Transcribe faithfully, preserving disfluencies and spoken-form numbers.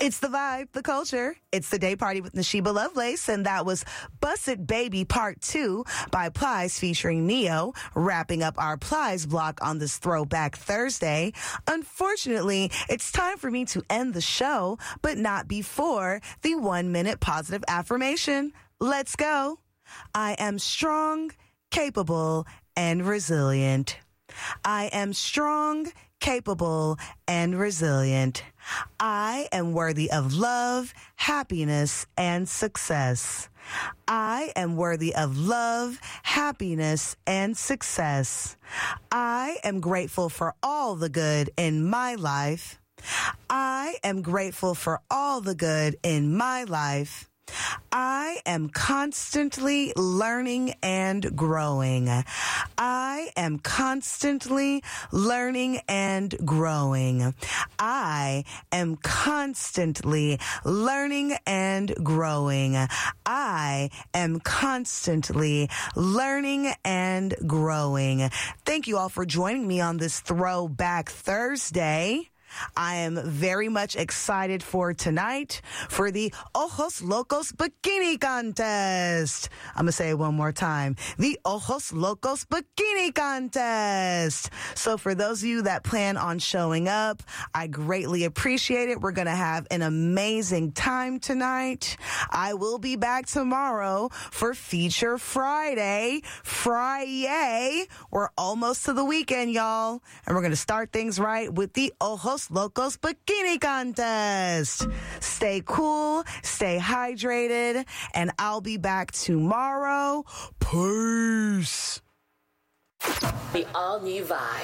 It's the vibe, the culture. It's the day party with Nashiba Lovelace, and that was Bust It Baby Part two by Plies featuring Neo, wrapping up our Plies block on this Throwback Thursday. Unfortunately, it's time for me to end the show, but not before the one-minute positive affirmation. Let's go. I am strong, capable, and resilient. I am strong, capable, and resilient. I am worthy of love, happiness, and success. I am worthy of love, happiness, and success. I am grateful for all the good in my life. I am grateful for all the good in my life. I am constantly learning and growing. I am constantly learning and growing. I am constantly learning and growing. I am constantly learning and growing. Thank you all for joining me on this Throwback Thursday. I am very much excited for tonight for the Ojos Locos Bikini Contest. I'm going to say it one more time. The Ojos Locos Bikini Contest. So for those of you that plan on showing up, I greatly appreciate it. We're going to have an amazing time tonight. I will be back tomorrow for Feature Friday. Friday. We're almost to the weekend, y'all. And we're going to start things right with the Ojos Locos Bikini Contest. Stay cool, stay hydrated, and I'll be back tomorrow. Peace. The all-new vibe.